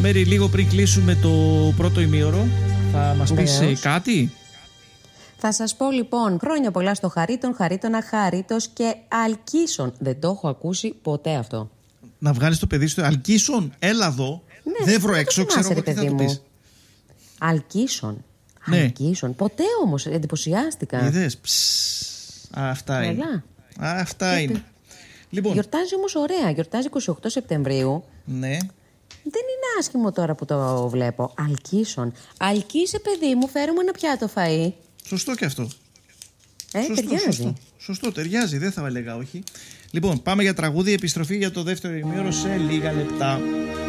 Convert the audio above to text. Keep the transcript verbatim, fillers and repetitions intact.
Μέρη, λίγο πριν κλείσουμε το πρώτο ημίωρο, θα μας πεις ε, κάτι? Θα σας πω λοιπόν, χρόνια πολλά στο Χαρίτον, Χαρίτονα, Χαρίτος και Αλκίσον. Δεν το έχω ακούσει ποτέ αυτό. Να βγάλεις το παιδί στο Αλκίσον, έλα εδώ, ναι, δεν βρω έξω, ξέρω εγώ τι θα του πεις. Αλκίσον. Ναι. Αλκίσον. Ποτέ όμως, εντυπωσιάστηκα. Είδες, αυτά Έλα. είναι. Α, αυτά είναι. Λοιπόν. Γιορτάζει όμως ωραία, γιορτάζει εικοστή ογδόη Σεπτεμβρίου. Ναι. Δεν είναι άσχημο τώρα που το βλέπω. Αλκίσον. Αλκίσε, παιδί μου, φέρουμε ένα πιάτο φαΐ. Σωστό και αυτό. Ε, σωστό, ταιριάζει. Σωστό. σωστό, ταιριάζει, δεν θα έλεγα όχι. Λοιπόν, πάμε για τραγούδι, επιστροφή για το δεύτερο ημίωρο σε λίγα λεπτά.